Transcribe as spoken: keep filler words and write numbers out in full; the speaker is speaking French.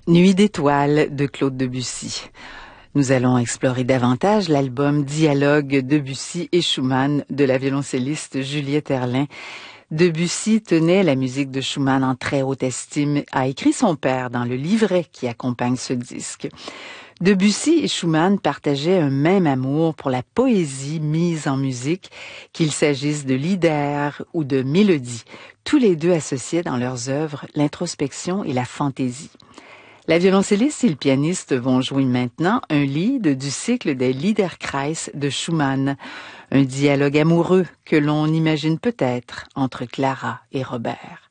Nuit d'étoiles de Claude Debussy. Nous allons explorer davantage l'album Dialogue Debussy et Schumann de la violoncelliste Juliette Erlin. Debussy tenait la musique de Schumann en très haute estime, a écrit son père dans le livret qui accompagne ce disque. Debussy et Schumann partageaient un même amour pour la poésie mise en musique, qu'il s'agisse de lieder ou de mélodie. Tous les deux associaient dans leurs œuvres l'introspection et la fantaisie. La violoncelliste et le pianiste vont jouer maintenant un lied du cycle des Liederkreis de Schumann, un dialogue amoureux que l'on imagine peut-être entre Clara et Robert.